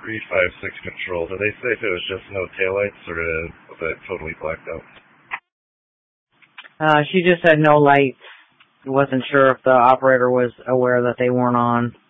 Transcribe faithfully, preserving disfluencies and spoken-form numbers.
three five six control. Did they say if it was just no taillights or was it totally blacked out? Uh, she just said no lights. Wasn't sure if the operator was aware that they weren't on.